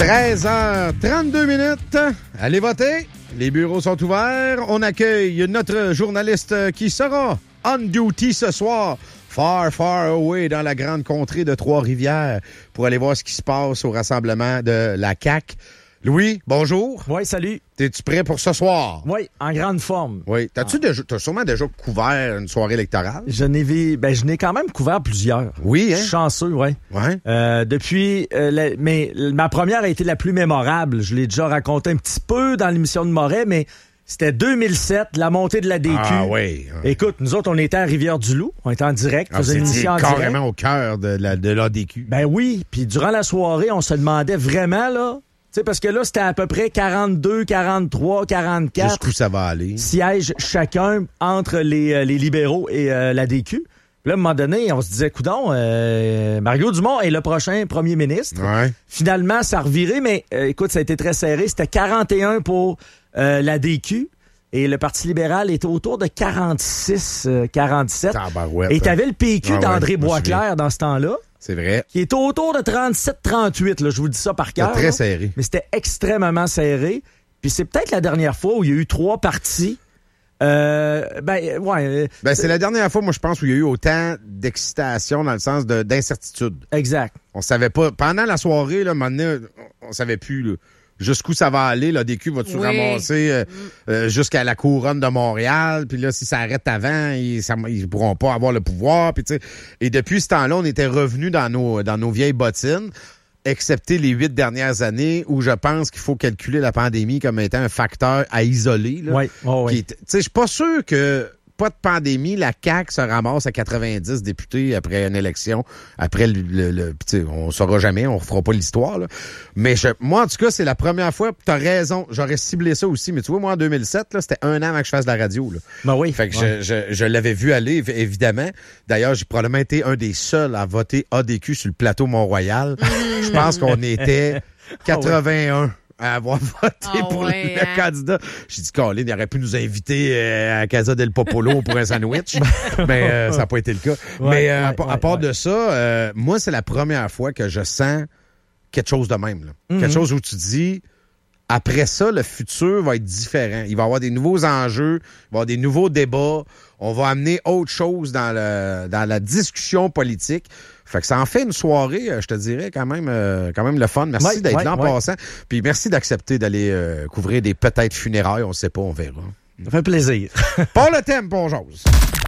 13h32. Allez voter. Les bureaux sont ouverts. On accueille notre journaliste qui sera on duty ce soir, far, far away, dans la grande contrée de Trois-Rivières, pour aller voir ce qui se passe au rassemblement de la CAQ. Louis, bonjour. Oui, salut. T'es-tu prêt pour ce soir? Oui, en grande forme. Oui. T'as sûrement déjà couvert une soirée électorale? Je n'ai quand même couvert plusieurs. Oui, hein? Chanceux, oui. Ouais. Depuis, mais ma première a été la plus mémorable. Je l'ai déjà raconté un petit peu dans l'émission de Moret, mais c'était 2007, la montée de la DQ. Ah oui. Écoute, nous autres, on était à Rivière-du-Loup. On était en direct, faisait une émission en direct. Carrément au cœur de l'ADQ. Ben oui, puis durant la soirée, on se demandait vraiment, là... Tu sais, parce que là, c'était à peu près 42, 43, 44. Jusqu'où ça va aller? Sièges chacun entre les libéraux et la DQ. Puis là, à un moment donné, on se disait, coudonc, Mario Dumont est le prochain premier ministre. Ouais. Finalement, ça a reviré, mais écoute, ça a été très serré. C'était 41 pour la DQ. Et le Parti libéral était autour de 46, 47. Et t'avais le PQ d'André Boisclair dans ce temps-là. C'est vrai. Qui est autour de 37-38, là, je vous dis ça par cœur. C'était très serré. Mais c'était extrêmement serré. Puis c'est peut-être la dernière fois où il y a eu 3 partis. C'est la dernière fois, moi, je pense, où il y a eu autant d'excitation dans le sens d'incertitude. Exact. On savait pas. Pendant la soirée, là, maintenant, on savait plus, là, jusqu'où ça va aller. La DQ va-tu ramasser jusqu'à la couronne de Montréal? Puis là, si ça arrête avant, ils pourront pas avoir le pouvoir. Puis, et depuis ce temps-là, on était revenus dans nos vieilles bottines, excepté les 8 dernières années où je pense qu'il faut calculer la pandémie comme étant un facteur à isoler. Là, oui. Je suis pas sûr que pas de pandémie, la CAQ se ramasse à 90 députés après une élection. Après on saura jamais, on refera pas l'histoire. Là. Mais moi, en tout cas, c'est la première fois. T'as raison, j'aurais ciblé ça aussi. Mais tu vois, moi, en 2007, là, c'était 1 an avant que je fasse de la radio. Là. Ben oui. Fait que je l'avais vu aller, évidemment. D'ailleurs, j'ai probablement été un des seuls à voter ADQ sur le plateau Mont-Royal. Je pense qu'on était 81. À avoir voté pour le candidat. J'ai dit, Colin, il aurait pu nous inviter à Casa del Popolo pour un sandwich. Mais ça n'a pas été le cas. À part de ça, moi, c'est la première fois que je sens quelque chose de même. Là. Mm-hmm. Quelque chose où tu dis, après ça, le futur va être différent. Il va y avoir des nouveaux enjeux, il va y avoir des nouveaux débats. On va amener autre chose dans la discussion politique. Fait que ça en fait une soirée, je te dirais, quand même le fun. Merci d'être là en passant. Puis merci d'accepter d'aller couvrir des peut-être funérailles. On ne sait pas, on verra. Ça fait plaisir. Pas le thème, bon chose.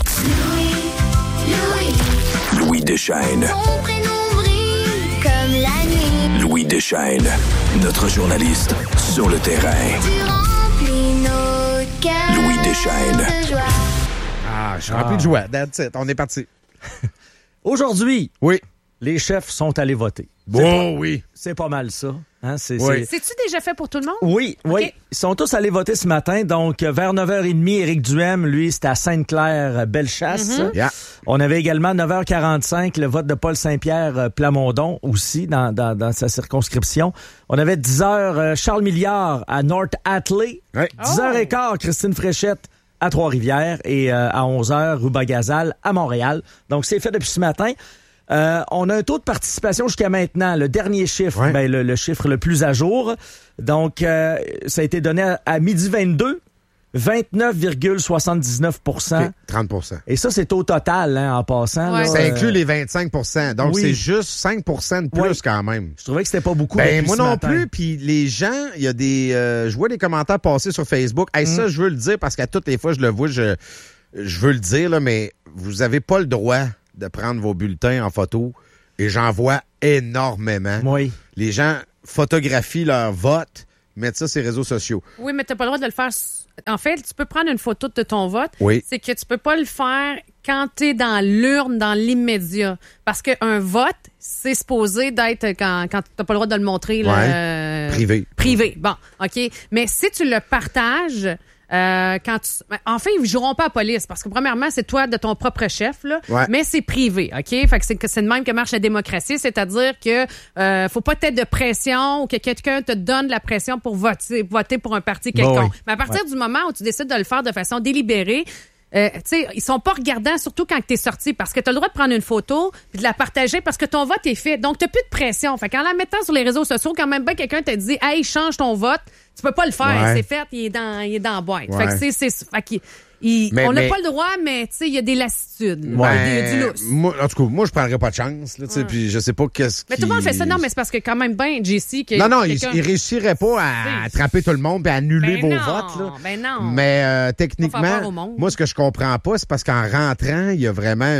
Louis Deschênes. Son prénom brille comme la nuit. Louis Deschênes, notre journaliste sur le terrain. Tu remplis nos cœurs Louis Deschênes. de joie. Ah, je suis rempli de joie. That's it. On est parti. Aujourd'hui, oui, les chefs sont allés voter. Oui. C'est pas mal ça. Hein? C'est-tu déjà fait pour tout le monde? Oui. Ils sont tous allés voter ce matin. Donc, vers 9h30, Éric Duhem, lui, c'était à Sainte-Claire-Bellechasse. Mm-hmm. Yeah. On avait également 9h45 le vote de Paul Saint-Pierre Plamondon aussi dans sa circonscription. On avait 10h Charles Milliard à North Atlee. Oui. 10h15 Christine Fréchette à Trois-Rivières et à 11h Rouba-Gazal à Montréal. Donc, c'est fait depuis ce matin. On a un taux de participation jusqu'à maintenant. Le dernier chiffre, le chiffre le plus à jour. Donc, ça a été donné à midi 22, 29,79 okay, 30%. Et ça, c'est au total, en passant. Ouais. Là, ça inclut les 25%. Donc, oui. C'est juste 5% de plus quand même. Je trouvais que c'était pas beaucoup. Moi non plus. Puis les gens, il y a des... je vois des commentaires passer sur Facebook. Hey, ça, je veux le dire parce qu'à toutes les fois, je le vois, je veux le dire, là, mais vous avez pas le droit de prendre vos bulletins en photo. Et j'en vois énormément. Oui. Les gens photographient leur vote, mettent ça sur les réseaux sociaux. Oui, mais t'as pas le droit de le faire. En fait, tu peux prendre une photo de ton vote. Oui. C'est que tu peux pas le faire quand t'es dans l'urne, dans l'immédiat. Parce qu'un vote, c'est supposé d'être quand t'as pas le droit de le montrer. Là, Privé. Bon, OK. Mais si tu le partages... en fait, ils joueront pas à la police parce que premièrement, c'est toi de ton propre chef, là, mais c'est privé, OK? Fait que c'est de même que marche la démocratie, c'est-à-dire que faut pas être de pression ou que quelqu'un te donne la pression pour voter pour un parti quelconque. Mais à partir du moment où tu décides de le faire de façon délibérée, ils sont pas regardants, surtout quand t'es sorti, parce que t'as le droit de prendre une photo puis de la partager parce que ton vote est fait. Donc, t'as plus de pression. Fait qu'en la mettant sur les réseaux sociaux, quand même bien quelqu'un t'a dit, hey, change ton vote, tu peux pas le faire. Ouais. C'est fait, il est dans la boîte. Ouais. Fait que on n'a pas le droit, mais tu sais, il y a des lassitudes. Il y a du lousse. Moi, en tout cas, moi, je prendrais pas de chance, là, tu sais, puis je sais pas qu'est-ce Mais tout le monde fait ça. Non, mais c'est parce que quand même bien, JC... Non, il réussirait pas à attraper tout le monde et à annuler vos votes, là. Ben non. Mais Faut faire techniquement, peur au monde. moi, ce que je comprends pas, c'est parce qu'en rentrant, il y a vraiment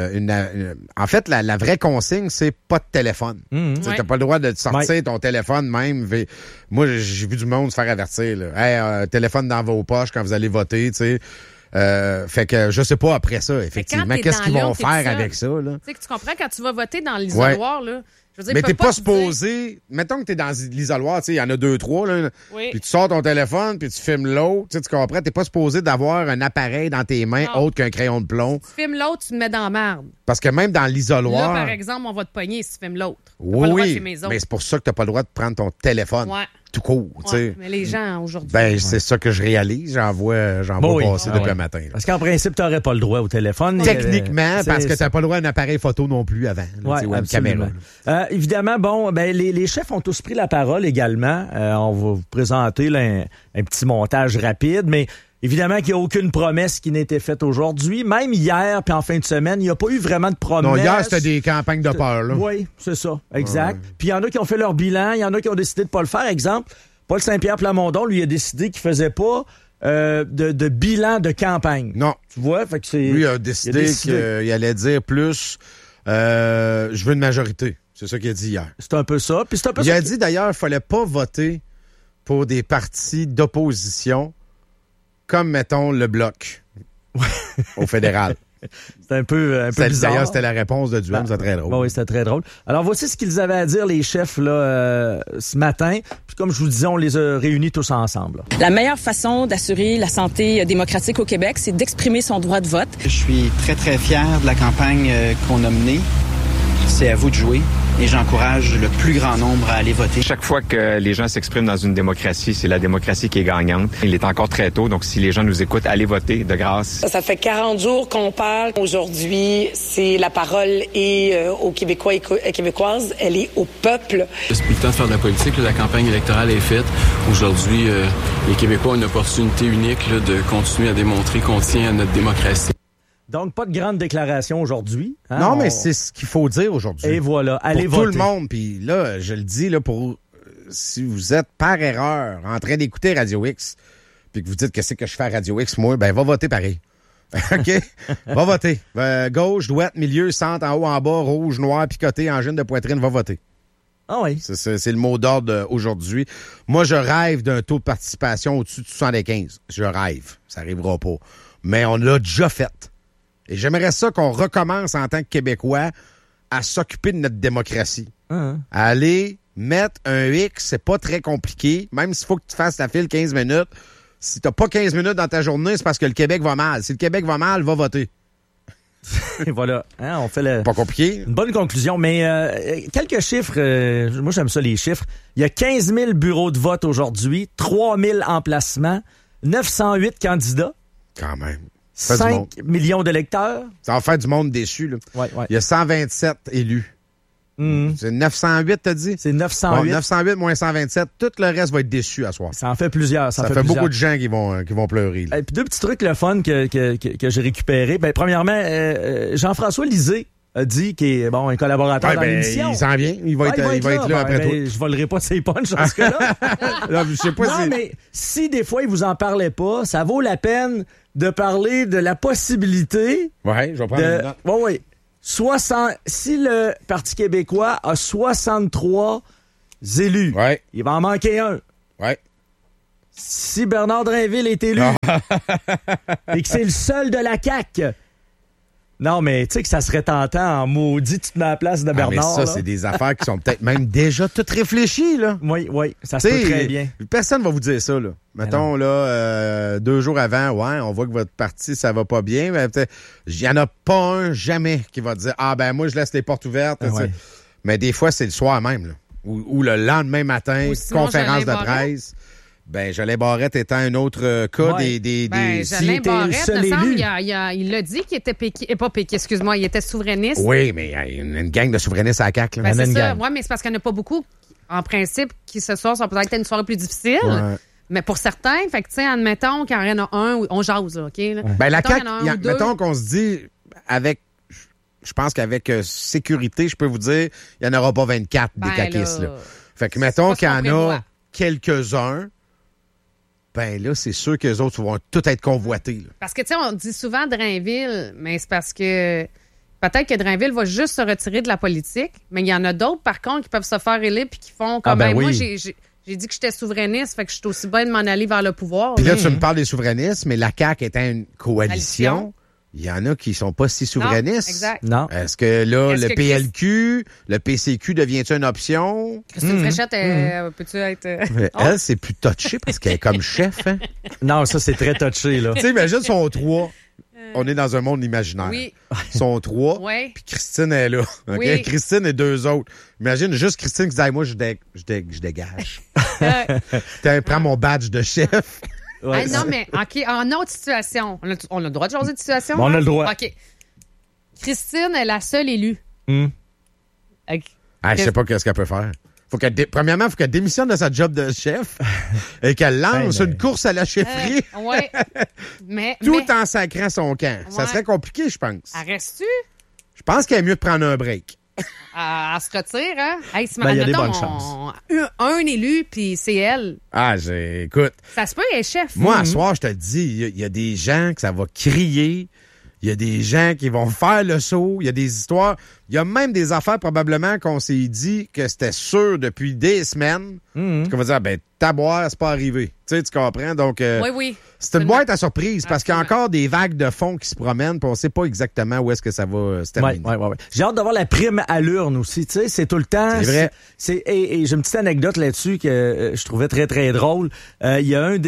en fait, la vraie consigne, c'est pas de téléphone. T'as pas le droit de sortir ton téléphone même. Moi, j'ai vu du monde se faire avertir, là. Hey, téléphone dans vos poches quand vous allez voter, tu sais. Fait que je sais pas après ça, effectivement, qu'est-ce qu'ils vont faire avec ça, là. Tu sais que tu comprends quand tu vas voter dans l'isoloir, là. Je veux dire, mais t'es pas te supposé. Mettons que t'es dans l'isoloir, tu sais, il y en a 2-3, là. Oui. Puis tu sors ton téléphone, puis tu filmes l'autre. Tu comprends? T'es pas supposé d'avoir un appareil dans tes mains autre qu'un crayon de plomb. Tu filmes l'autre, tu te mets dans la merde. Parce que même dans l'isoloir. Là, par exemple, on va te pogner si tu filmes l'autre. Oui, mais c'est pour ça que t'as pas le droit de prendre ton téléphone. Ouais. Tout court, tu sais. Mais les gens, aujourd'hui... C'est ça que je réalise. J'en vois passer depuis le matin. Là. Parce qu'en principe, t'aurais pas le droit au téléphone. Techniquement, parce que t'as pas le droit à un appareil photo non plus avant. Là, ou une caméra. Évidemment, les chefs ont tous pris la parole également. On va vous présenter là, un petit montage rapide, mais évidemment qu'il n'y a aucune promesse qui n'a été faite aujourd'hui. Même hier, puis en fin de semaine, il n'y a pas eu vraiment de promesse. Non, hier, c'était des campagnes de peur. Là. Oui, c'est ça, exact. Puis il y en a qui ont fait leur bilan, il y en a qui ont décidé de pas le faire. Exemple, Paul Saint-Pierre Plamondon, lui, a décidé qu'il faisait pas de bilan de campagne. Non. Tu vois? Fait que c'est, lui a décidé qu'il allait dire plus je veux une majorité. C'est ça qu'il a dit hier. C'est un peu ça. Puis c'est un peu il a dit d'ailleurs qu'il fallait pas voter pour des partis d'opposition comme, mettons, le Bloc au fédéral. C'est un peu bizarre. D'ailleurs, c'était la réponse de Duhem, c'est très drôle. Oui, c'était très drôle. Alors, voici ce qu'ils avaient à dire, les chefs, là, ce matin. Puis comme je vous disais, on les a réunis tous ensemble. La meilleure façon d'assurer la santé démocratique au Québec, c'est d'exprimer son droit de vote. Je suis très, très fier de la campagne qu'on a menée. C'est à vous de jouer et j'encourage le plus grand nombre à aller voter. Chaque fois que les gens s'expriment dans une démocratie, c'est la démocratie qui est gagnante. Il est encore très tôt, donc si les gens nous écoutent, allez voter de grâce. Ça fait 40 jours qu'on parle. Aujourd'hui, c'est la parole est aux Québécois et Québécoises. Elle est au peuple. C'est plus le temps de faire de la politique. La campagne électorale est faite. Aujourd'hui, les Québécois ont une opportunité unique de continuer à démontrer qu'on tient à notre démocratie. Donc, pas de grande déclaration aujourd'hui. Hein? Non, mais c'est ce qu'il faut dire aujourd'hui. Et voilà, allez pour voter. Tout le monde. Puis là, je le dis, là, pour si vous êtes par erreur en train d'écouter Radio X, puis que vous dites qu'est-ce que je fais à Radio X, moi, va voter pareil. OK? Va voter. Gauche, droite, milieu, centre, en haut, en bas, rouge, noir, picoté, angine de poitrine, va voter. Ah oui. C'est le mot d'ordre aujourd'hui. Moi, je rêve d'un taux de participation au-dessus de 75. Je rêve. Ça n'arrivera pas. Mais on l'a déjà fait. Et j'aimerais ça qu'on recommence en tant que Québécois à s'occuper de notre démocratie. À aller mettre un X, c'est pas très compliqué. Même s'il faut que tu fasses la file 15 minutes. Si t'as pas 15 minutes dans ta journée, c'est parce que le Québec va mal. Si le Québec va mal, va voter. Et voilà. Hein, on fait pas compliqué. Une bonne conclusion. Mais quelques chiffres. Moi, j'aime ça, les chiffres. Il y a 15 000 bureaux de vote aujourd'hui, 3 000 emplacements, 908 candidats. Quand même. 5 millions d'électeurs. Ça va faire du monde déçu, là. Ouais. Il y a 127 élus. C'est 908, t'as dit? C'est 908. Bon, 908 moins 127. Tout le reste va être déçu à soir. Ça en fait plusieurs. Ça fait beaucoup de gens qui vont pleurer. Et puis deux petits trucs le fun que j'ai récupérés. Ben, premièrement, Jean-François Lisée a dit qu'il est un collaborateur dans l'émission. Il s'en vient. Il va être là après toi. Je volerai pas de ses punchs dans ce cas-là. Non, je sais pas mais si des fois il vous en parlait pas, ça vaut la peine de parler de la possibilité. Ouais, je vais prendre une note. Oui. Si le Parti québécois a 63 élus, il va en manquer un. Ouais. Si Bernard Drainville est élu et que c'est le seul de la CAQ, non, mais tu sais que ça serait tentant en maudit, tu te mets à la place de Bernard. Mais ça, c'est des affaires qui sont peut-être même déjà toutes réfléchies, là. Oui, ça se peut très bien. Personne va vous dire ça, là. Mettons, là, 2 jours avant, on voit que votre parti, ça va pas bien. Il y en a pas un, jamais, qui va dire, moi, je laisse les portes ouvertes. Mais des fois, c'est le soir même, là. Ou le lendemain matin, conférence de presse. Ben, Jolin Barrette étant un autre cas des Jolin Barrette, il a dit qu'il était pas péquiste, excuse-moi, il était souverainiste. Oui, mais il y a une gang de souverainistes à la CAQ. Ben, c'est ça. Oui, mais c'est parce qu'il n'y en a pas beaucoup, en principe, qui ce soir, ça peut être une soirée plus difficile. Ouais. Mais pour certains, fait que, tu sais, admettons qu'il y en a un, on jase, là, OK? Là. Ben, la CAQ, mettons qu'on se dit, je pense qu'avec sécurité, je peux vous dire, il n'y en aura pas 24 des caquistes, là. Fait que, mettons qu'il y en a quelques-uns, ben là, c'est sûr que les autres vont tous être convoités. Là. Parce que, tu sais, on dit souvent Drainville, mais c'est parce que peut-être que Drainville va juste se retirer de la politique, mais il y en a d'autres, par contre, qui peuvent se faire élire puis qui font comme, moi, j'ai dit que j'étais souverainiste, fait que je suis aussi bien de m'en aller vers le pouvoir. Puis là, tu me parles des souverainistes, mais la CAQ étant une coalition, il y en a qui sont pas si souverainistes. Non, exact. Non. Est-ce que là, le PLQ, le PCQ devient-tu une option? Christine Fréchette, peux-tu être... Elle, c'est plus touché parce qu'elle est comme chef. Hein? Non, ça, c'est très touché, là. Tu sais, imagine, sont trois. On est dans un monde imaginaire. Oui. Ils sont trois. Oui. Puis Christine est là. Okay? Oui. Christine et deux autres. Imagine juste Christine qui dit, moi, je dégage. Prends mon badge de chef. Ouais, non, mais OK, en autre situation, on a le droit de changer de situation? Bon, on a le droit. OK. Christine est la seule élue. Okay. Je sais pas ce qu'elle peut faire. Premièrement, il faut qu'elle démissionne de sa job de chef et qu'elle lance une course à la chefferie. Oui. Tout en sacrant son camp. Ouais. Ça serait compliqué, je pense. Arrêtes-tu? Je pense qu'il est mieux de prendre un break. Elle se retire, hein? Hey, il y a des bonnes chances. Un élu, puis c'est elle. Écoute. Ça se peut, elle est chef. Moi, à soir, je te le dis, il y a des gens que ça va crier. Il y a des gens qui vont faire le saut. Il y a des histoires. Il y a même des affaires, probablement, qu'on s'est dit que c'était sûr depuis des semaines. Qu'on va dire, taboire, c'est pas arrivé. Tu comprends? Donc, oui. C'est une boîte à surprise parce qu'il y a encore des vagues de fond qui se promènent puis on sait pas exactement où est-ce que ça va se terminer. Oui. J'ai hâte d'avoir la prime à l'urne aussi. Tu sais, c'est tout le temps. C'est vrai. Et j'ai une petite anecdote là-dessus que je trouvais très, très drôle. Il y a un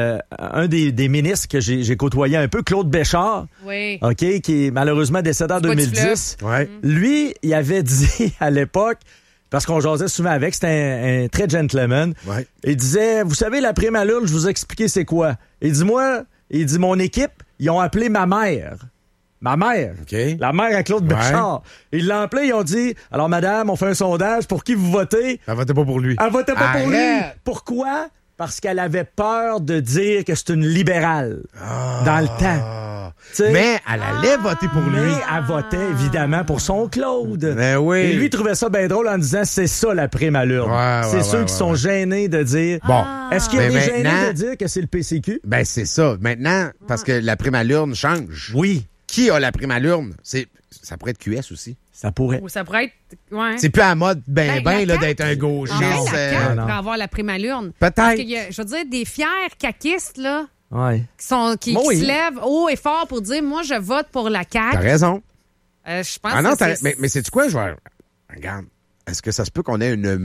des ministres que j'ai côtoyé un peu, Claude Béchard. Oui. OK, qui est malheureusement décédé en 2010. Ouais. Lui, il avait dit à l'époque, parce qu'on jasait souvent avec, c'était un très gentleman. Ouais. Il disait, vous savez, la prime à l'urne, je vous ai expliqué c'est quoi. Il dit, mon équipe, ils ont appelé ma mère. Ma mère. Okay. La mère à Claude Béchard. Ils l'ont appelé, ils ont dit, alors madame, on fait un sondage, pour qui vous votez? Elle votait pas pour lui. Elle votait pas pour lui. Pourquoi? Parce qu'elle avait peur de dire que c'est une libérale dans le temps. T'sais, mais elle allait voter pour lui. Mais elle votait évidemment pour son Claude. Ben oui. Et lui, il trouvait ça bien drôle en disant c'est ça la prime à l'urne. C'est ceux qui sont gênés de dire. Bon. Est-ce qu'il y a des gênés de dire que c'est le PCQ? Ben c'est ça. Maintenant, parce que la prime à l'urne change. Oui. Qui a la prime à l'urne? Ça pourrait être QS aussi. Ça pourrait. Ou ça pourrait être. Ouais. C'est plus à la mode d'être un gauchiste. La CAQ pour avoir la prime à l'urne. Peut-être. Parce qu'il y a, je veux dire, des fiers caquistes, là. Ouais. Qui se lèvent haut et fort pour dire moi je vote pour la CAQ. T'as raison. Je pense que mais sais-tu quoi? Regarde. Est-ce que ça se peut qu'on ait une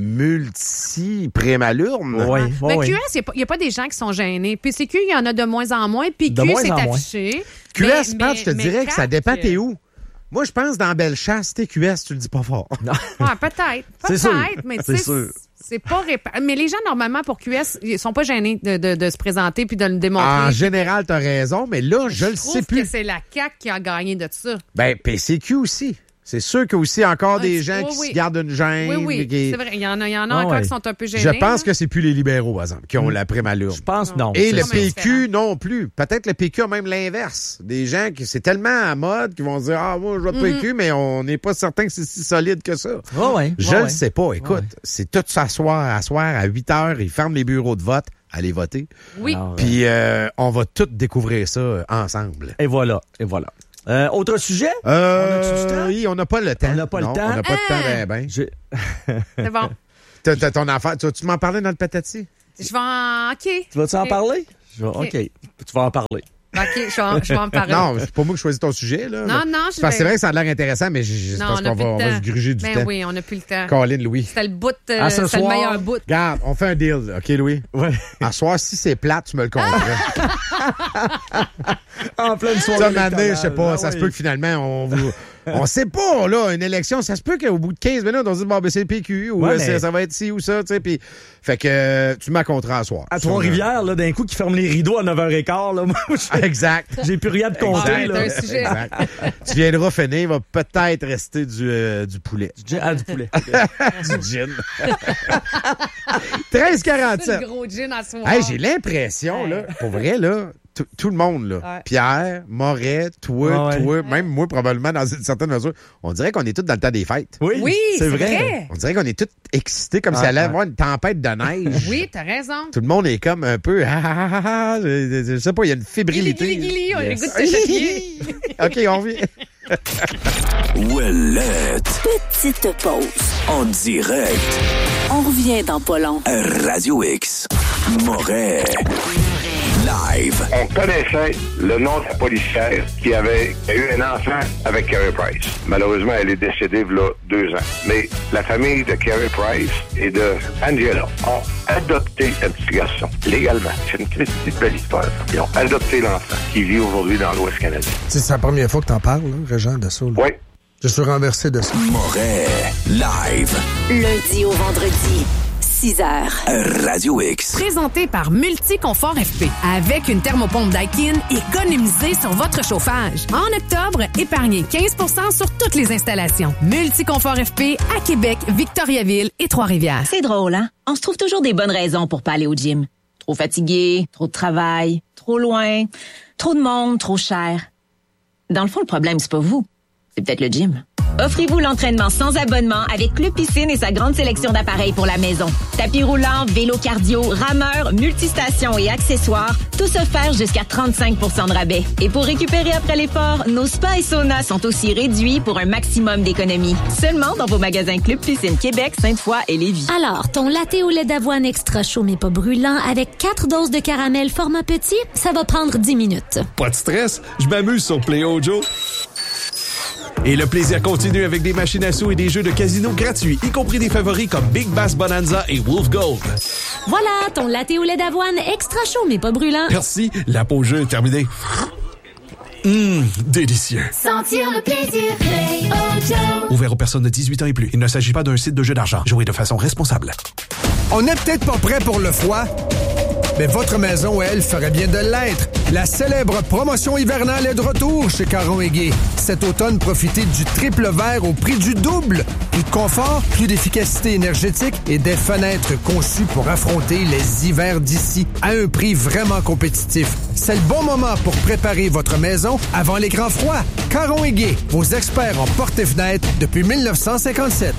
multi-prime à l'urne? Oui. Mais QS, il n'y a pas des gens qui sont gênés. PCQ, il y en a de moins en moins. PQ, c'est affiché. QS, Pat, je te dirais que ça dépend t'es où. Moi, je pense dans Bellechasse, t'es QS, tu le dis pas fort. Peut-être. Mais tu sais, c'est pas mais les gens, normalement, pour QS, ils sont pas gênés de se présenter puis de le démontrer. En général, t'as raison, mais là, je le sais plus. Que c'est la CAQ qui a gagné de ça. PCQ aussi. C'est sûr qu'il y a aussi encore des gens qui se gardent une gêne. Oui, c'est vrai. Il y en a encore qui sont un peu gênés. Je pense que c'est plus les libéraux, par exemple, qui ont la prime à l'urne. Je pense non. Et le PQ non plus. Peut-être le PQ a même l'inverse. Des gens qui c'est tellement à mode qu'ils vont se dire moi je vote PQ, mais on n'est pas certain que c'est si solide que ça. Je le sais pas. Écoute, c'est tout s'asseoir à 8 heures, ils ferment les bureaux de vote. Allez voter. Oui. Puis on va tous découvrir ça ensemble. Et voilà. Autre sujet? On a-tu du temps? Oui, on n'a pas le temps. On n'a pas le temps. On n'a pas de temps, C'est bon. T'as ton affaire. Tu m'en parlais dans le patati? Je vais en... OK. Tu vas-tu en parler? OK. Tu vas en parler. OK, je vais en parler. Non, c'est pas moi qui choisis ton sujet, là. Non, c'est vrai que ça a l'air intéressant, mais parce qu'on va se gruger du temps. Oui, on n'a plus le temps. Colin, Louis. C'est le bout, c'est le meilleur bout. Regarde, on fait un deal, OK, Louis? Oui. À soir, si c'est plate, tu me le comprends. En pleine soirée. Ça, je sais pas, ça se peut que finalement, On sait pas, là, une élection, ça se peut qu'au bout de 15 minutes, on se dit, bon, ben, c'est le PQ, ou ça va être ci ou ça, tu sais, puis fait que tu m'accomteras à soir. À Trois-Rivières, là, d'un coup, qui ferme les rideaux à 9h15, là, moi, exact. J'ai plus rien de compter, là. Exact. Tu viendras finir, il va peut-être rester du poulet. Du poulet. Du gin. 13h47. C'est le gros gin à soir. Hey, j'ai l'impression, là, pour vrai, là, tout le monde, là, Pierre, Moret, toi, même moi, probablement, dans une certaine mesure, on dirait qu'on est tous dans le temps des fêtes. Oui, c'est vrai. On dirait qu'on est tous excités comme si elle allait avoir une tempête de neige. Oui, t'as raison. Tout le monde est comme un peu, je sais pas, il y a une fébrilité. Guili, on écoute ce chatouiller. OK, on revient. Ouellette. Petite pause. En direct. On revient dans pas long. Radio X. Moret. Live. On connaissait le nom de la policière qui avait eu un enfant avec Carey Price. Malheureusement, elle est décédée il y a 2 ans. Mais la famille de Carey Price et de Angela ont adopté un petit garçon, légalement. C'est une petite belle histoire. Ils ont adopté l'enfant qui vit aujourd'hui dans l'Ouest canadien. C'est la première fois que t'en parles, là, Régent, de ça. Là. Oui. Je suis renversé de ça. Moret. Live. Lundi au vendredi. 6h. Radio X. Présenté par Multiconfort FP. Avec une thermopompe Daikin, économisez sur votre chauffage. En octobre, épargnez 15% sur toutes les installations. Multiconfort FP à Québec, Victoriaville et Trois-Rivières. C'est drôle, hein? On se trouve toujours des bonnes raisons pour pas aller au gym. Trop fatigué, trop de travail, trop loin, trop de monde, trop cher. Dans le fond, le problème, c'est pas vous. C'est peut-être le gym. Offrez-vous l'entraînement sans abonnement avec Club Piscine et sa grande sélection d'appareils pour la maison. Tapis roulant, vélo cardio, rameur, multistations et accessoires, tous offerts jusqu'à 35% de rabais. Et pour récupérer après l'effort, nos spas et saunas sont aussi réduits pour un maximum d'économie. Seulement dans vos magasins Club Piscine Québec, Sainte-Foy et Lévis. Alors, ton latte au lait d'avoine extra chaud mais pas brûlant avec 4 doses de caramel format petit, ça va prendre 10 minutes. Pas de stress, je m'amuse sur Play Ojo. Et le plaisir continue avec des machines à sous et des jeux de casino gratuits, y compris des favoris comme Big Bass Bonanza et Wolf Gold. Voilà, ton latte au lait d'avoine extra chaud mais pas brûlant. Merci, la pause jeu est terminée. Délicieux. Sentir le plaisir, Play Ojo. Ouvert aux personnes de 18 ans et plus. Il ne s'agit pas d'un site de jeu d'argent. Jouez de façon responsable. On n'est peut-être pas prêt pour le froid, mais votre maison, elle, ferait bien de l'être. La célèbre promotion hivernale est de retour chez Caron & Gay. Cet automne, profitez du triple vert au prix du double. Plus de confort, plus d'efficacité énergétique et des fenêtres conçues pour affronter les hivers d'ici à un prix vraiment compétitif. C'est le bon moment pour préparer votre maison avant les grands froids. Caron & Gay, vos experts en portes et fenêtres depuis 1957.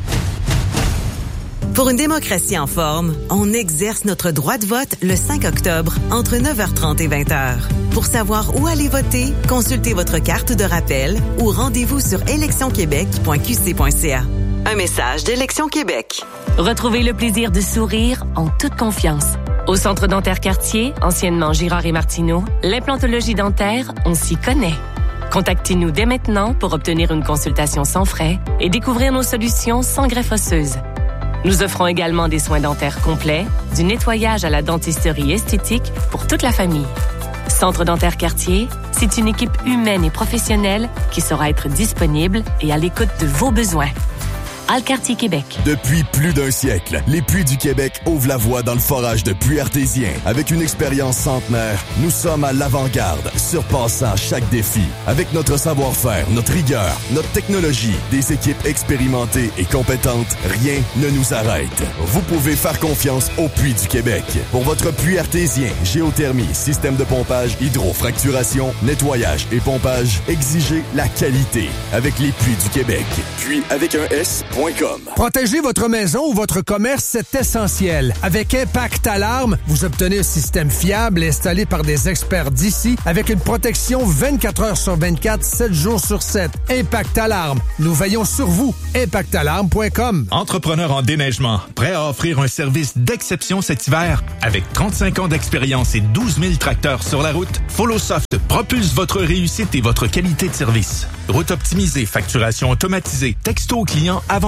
Pour une démocratie en forme, on exerce notre droit de vote le 5 octobre entre 9h30 et 20h. Pour savoir où aller voter, consultez votre carte de rappel ou rendez-vous sur électionquebec.qc.ca. Un message d'Élection Québec. Retrouvez le plaisir de sourire en toute confiance. Au Centre dentaire Cartier, anciennement Girard et Martineau, l'implantologie dentaire, on s'y connaît. Contactez-nous dès maintenant pour obtenir une consultation sans frais et découvrir nos solutions sans greffe osseuse. Nous offrons également des soins dentaires complets, du nettoyage à la dentisterie esthétique pour toute la famille. Centre dentaire Cartier, c'est une équipe humaine et professionnelle qui saura être disponible et à l'écoute de vos besoins. Alcartier Québec. Depuis plus d'un siècle, les Puits du Québec ouvrent la voie dans le forage de puits artésiens. Avec une expérience centenaire, nous sommes à l'avant-garde, surpassant chaque défi. Avec notre savoir-faire, notre rigueur, notre technologie, des équipes expérimentées et compétentes, rien ne nous arrête. Vous pouvez faire confiance aux Puits du Québec. Pour votre puits artésien, géothermie, système de pompage, hydrofracturation, nettoyage et pompage, exigez la qualité avec les Puits du Québec. Puis avec un S.com. Protéger votre maison ou votre commerce, c'est essentiel. Avec Impact Alarme, vous obtenez un système fiable installé par des experts d'ici avec une protection 24 heures sur 24, 7 jours sur 7. Impact Alarme. Nous veillons sur vous. ImpactAlarme.com. Entrepreneur en déneigement, prêt à offrir un service d'exception cet hiver? Avec 35 ans d'expérience et 12 000 tracteurs sur la route, FollowSoft propulse votre réussite et votre qualité de service. Route optimisée, facturation automatisée, texto aux clients avant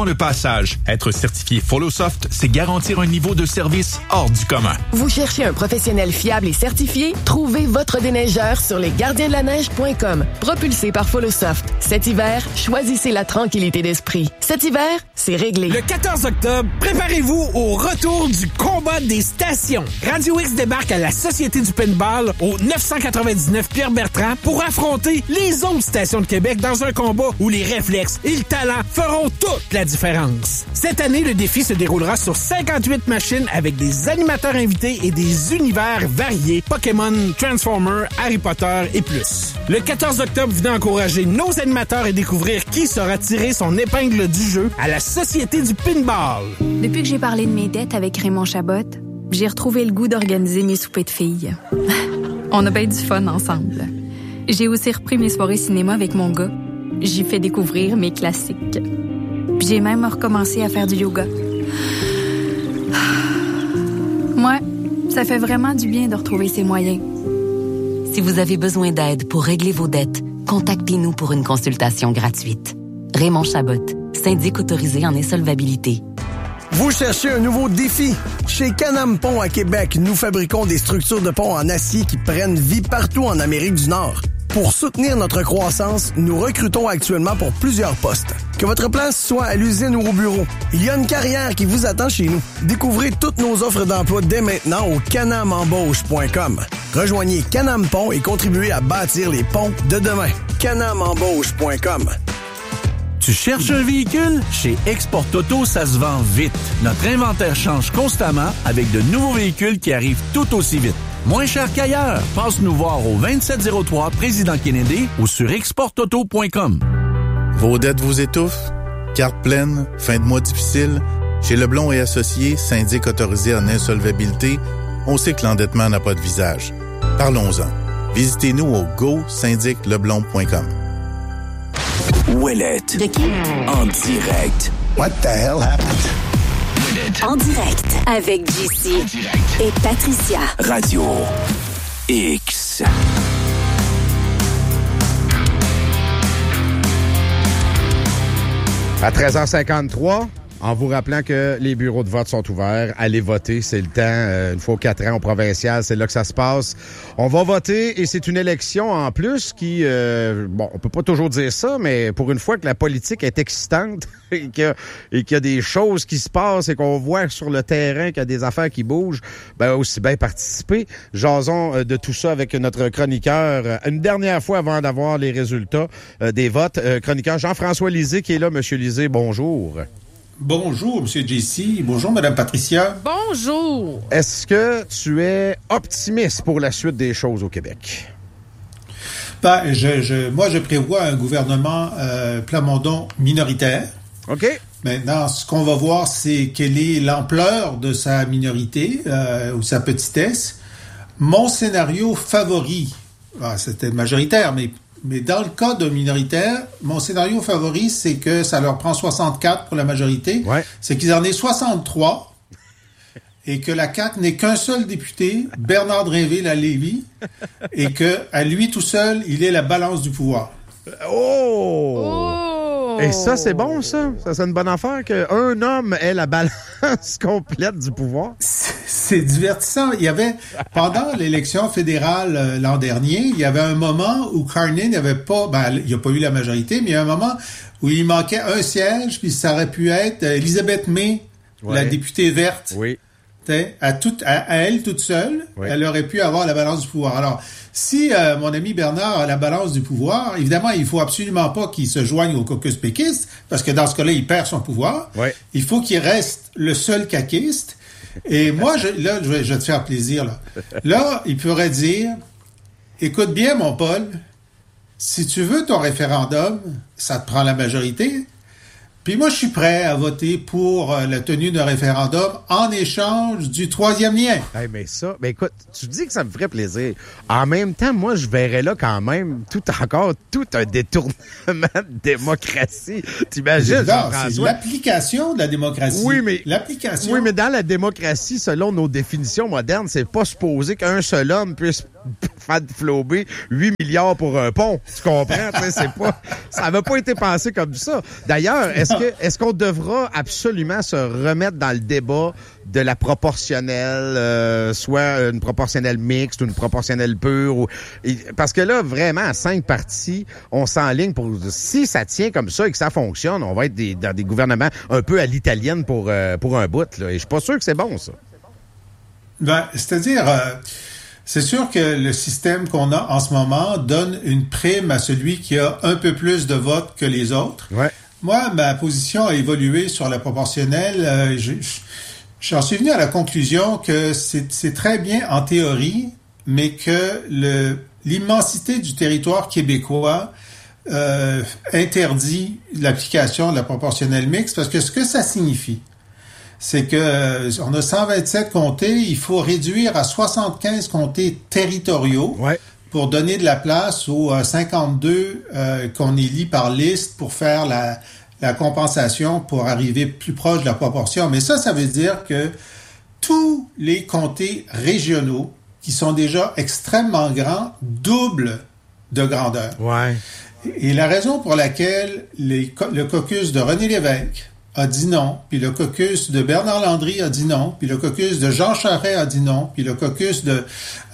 avant le passage. Être certifié FollowSoft, c'est garantir un niveau de service hors du commun. Vous cherchez un professionnel fiable et certifié? Trouvez votre déneigeur sur lesgardiensdelaneige.com. Propulsé par FollowSoft. Cet hiver, choisissez la tranquillité d'esprit. Cet hiver, c'est réglé. Le 14 octobre, préparez-vous au retour du combat des stations. Radio X débarque à la Société du Pinball au 999 Pierre-Bertrand pour affronter les autres stations de Québec dans un combat où les réflexes et le talent feront toute la différence. Cette année, le défi se déroulera sur 58 machines avec des animateurs invités et des univers variés, Pokémon, Transformers, Harry Potter et plus. Le 14 octobre, venez encourager nos animateurs et découvrir qui saura tirer son épingle du jeu à la Société du Pinball. Depuis que j'ai parlé de mes dettes avec Raymond Chabot, j'ai retrouvé le goût d'organiser mes soupers de filles. On a bien du fun ensemble. J'ai aussi repris mes soirées cinéma avec mon gars. J'y fais découvrir mes classiques. Puis j'ai même recommencé à faire du yoga. Moi, ça fait vraiment du bien de retrouver ses moyens. Si vous avez besoin d'aide pour régler vos dettes, contactez-nous pour une consultation gratuite. Raymond Chabot, syndic autorisé en insolvabilité. Vous cherchez un nouveau défi? Chez Can-Am Pont à Québec, nous fabriquons des structures de pont en acier qui prennent vie partout en Amérique du Nord. Pour soutenir notre croissance, nous recrutons actuellement pour plusieurs postes. Que votre place soit à l'usine ou au bureau, il y a une carrière qui vous attend chez nous. Découvrez toutes nos offres d'emploi dès maintenant au canamembauche.com. Rejoignez Can-Am Pont et contribuez à bâtir les ponts de demain. canamembauche.com. Tu cherches un véhicule? Chez Export Auto, ça se vend vite. Notre inventaire change constamment avec de nouveaux véhicules qui arrivent tout aussi vite. Moins cher qu'ailleurs. Passe nous voir au 2703 Président Kennedy ou sur exportauto.com. Vos dettes vous étouffent? Carte pleine? Fin de mois difficile? Chez Leblond et Associés, syndic autorisé en insolvabilité, on sait que l'endettement n'a pas de visage. Parlons-en. Visitez-nous au go-syndicleblond.com. Ouellette. De qui? En direct. What the hell happened? En direct avec JC et Patricia. Radio X. À 13h53, en vous rappelant que les bureaux de vote sont ouverts, allez voter, c'est le temps. Une fois aux 4 ans au provincial, c'est là que ça se passe. On va voter et c'est une élection en plus qui, on peut pas toujours dire ça, mais pour une fois que la politique est excitante et qu'il y a des choses qui se passent et qu'on voit sur le terrain qu'il y a des affaires qui bougent, ben aussi bien participer. Jason de tout ça avec notre chroniqueur. Une dernière fois avant d'avoir les résultats des votes, chroniqueur Jean-François Lisée qui est là. Monsieur Lisée, bonjour. Bonjour, M. JC. Bonjour, Mme Patricia. Bonjour. Est-ce que tu es optimiste pour la suite des choses au Québec? Ben, moi, je prévois un gouvernement Plamondon minoritaire. OK. Maintenant, ce qu'on va voir, c'est quelle est l'ampleur de sa minorité ou sa petitesse. Mon scénario favori, c'était majoritaire, mais dans le cas de minoritaire, mon scénario favori, c'est que ça leur prend 64 pour la majorité. Ouais. C'est qu'ils en aient 63 et que la CAQ n'ait qu'un seul député, Bernard Drinville à Lévis, et qu'à lui tout seul, il ait la balance du pouvoir. Oh! Et ça, c'est bon, ça? Ça, c'est une bonne affaire qu'un homme ait la balance complète du pouvoir? C'est divertissant. Il y avait, pendant l'élection fédérale l'an dernier, il y avait un moment où Carney n'avait pas, il n'y a pas eu la majorité, mais il y a un moment où il manquait un siège, puis ça aurait pu être Elisabeth May, la députée verte. Oui. À elle toute seule, elle aurait pu avoir la balance du pouvoir. Alors, si mon ami Bernard a la balance du pouvoir, évidemment, il faut absolument pas qu'il se joigne au caucus péquiste, parce que dans ce cas-là, il perd son pouvoir. Ouais. Il faut qu'il reste le seul caquiste. Et moi, je vais te faire plaisir. Là, il pourrait dire, écoute bien, mon Paul, si tu veux ton référendum, ça te prend la majorité. Puis moi, je suis prêt à voter pour la tenue d'un référendum en échange du troisième lien. Hey, mais écoute, tu dis que ça me ferait plaisir. En même temps, moi, je verrais là quand même tout un détournement de démocratie. T'imagines, c'est l'application de la démocratie. Oui, mais dans la démocratie, selon nos définitions modernes, c'est pas supposé qu'un seul homme puisse faire flouber 8 milliards pour un pont. Tu comprends? Ça n'avait pas été pensé comme ça. D'ailleurs, est-ce qu'on devra absolument se remettre dans le débat de la proportionnelle, soit une proportionnelle mixte ou une proportionnelle pure? Parce que là, vraiment, à 5 partis, on s'enligne pour... Si ça tient comme ça et que ça fonctionne, on va être dans des gouvernements un peu à l'italienne pour un bout. Là. Et je suis pas sûr que c'est bon, ça. C'est-à-dire... c'est sûr que le système qu'on a en ce moment donne une prime à celui qui a un peu plus de votes que les autres. Ouais. Moi, ma position a évolué sur la proportionnelle. J'en suis venu à la conclusion que c'est très bien en théorie, mais que l'immensité du territoire québécois interdit l'application de la proportionnelle mixte, parce que ce que ça signifie, c'est que on a 127 comtés, il faut réduire à 75 comtés territoriaux pour donner de la place aux 52 qu'on élit par liste pour faire la compensation pour arriver plus proche de la proportion. Mais ça veut dire que tous les comtés régionaux, qui sont déjà extrêmement grands, doublent de grandeur. Ouais. Et la raison pour laquelle le caucus de René Lévesque a dit non, puis le caucus de Bernard Landry a dit non, puis le caucus de Jean Charest a dit non, puis le caucus de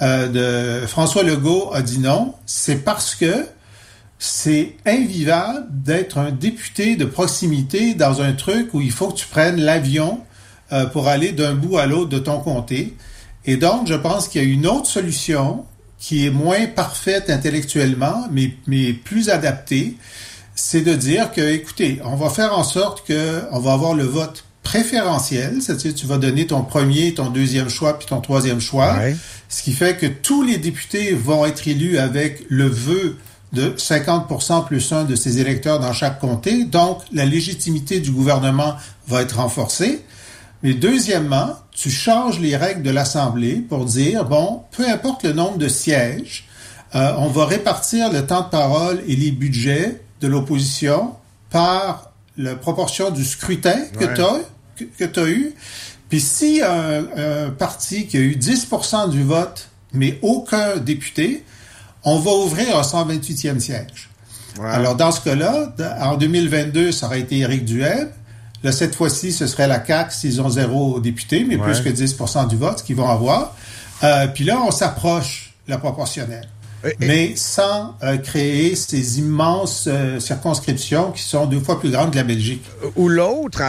François Legault a dit non, c'est parce que c'est invivable d'être un député de proximité dans un truc où il faut que tu prennes l'avion pour aller d'un bout à l'autre de ton comté. Et donc, je pense qu'il y a une autre solution qui est moins parfaite intellectuellement, mais plus adaptée. C'est de dire que, écoutez, on va faire en sorte que on va avoir le vote préférentiel, c'est-à-dire tu vas donner ton premier, ton deuxième choix puis ton troisième choix, ce qui fait que tous les députés vont être élus avec le vœu de 50% plus 1 de ses électeurs dans chaque comté. Donc, la légitimité du gouvernement va être renforcée. Mais deuxièmement, tu changes les règles de l'Assemblée pour dire, bon, peu importe le nombre de sièges, on va répartir le temps de parole et les budgets de l'opposition par la proportion du scrutin que tu as eu. Puis si un parti qui a eu 10% du vote, mais aucun député, on va ouvrir un 128e siège. Ouais. Alors, dans ce cas-là, en 2022, ça aurait été Éric Duhaime. Là, cette fois-ci, ce serait la CAQ s'ils ont 0 députés, mais plus que 10% du vote, ce qu'ils vont avoir. Puis là, on s'approche de la proportionnelle. Mais sans créer ces immenses circonscriptions qui sont 2 fois plus grandes que la Belgique. Ou l'autre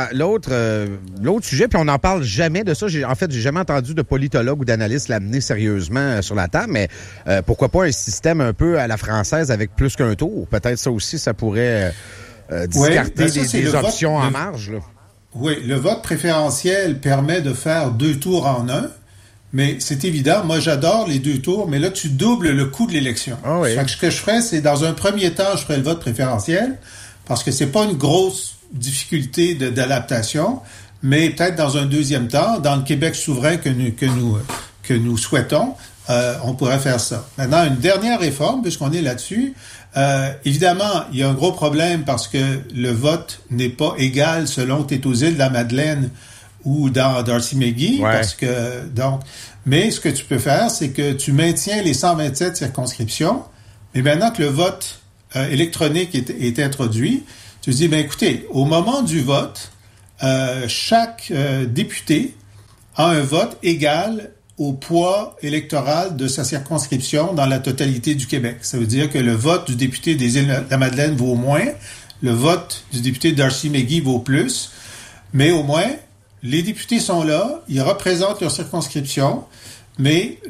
sujet, puis on n'en parle jamais de ça. J'ai jamais entendu de politologue ou d'analyste l'amener sérieusement sur la table, mais pourquoi pas un système un peu à la française avec plus qu'un tour? Peut-être ça aussi, ça pourrait discarter des options en marge. Là. Oui, le vote préférentiel permet de faire 2 tours en un. Mais c'est évident, moi j'adore les 2 tours, mais là tu doubles le coût de l'élection. Oh oui. Fait que ce que je ferais, c'est dans un premier temps, je ferais le vote préférentiel, parce que c'est pas une grosse difficulté d'adaptation, mais peut-être dans un deuxième temps, dans le Québec souverain que nous souhaitons, on pourrait faire ça. Maintenant, une dernière réforme, puisqu'on est là-dessus, évidemment, il y a un gros problème parce que le vote n'est pas égal selon que tu es aux îles de la Madeleine ou dans Darcy-McGee, parce que mais ce que tu peux faire, c'est que tu maintiens les 127 circonscriptions, mais maintenant que le vote électronique est introduit, tu te dis, écoutez, au moment du vote, chaque député a un vote égal au poids électoral de sa circonscription dans la totalité du Québec. Ça veut dire que le vote du député des îles de la Madeleine vaut moins, le vote du député de Darcy-McGee vaut plus, mais au moins, les députés sont là, ils représentent leur circonscription, mais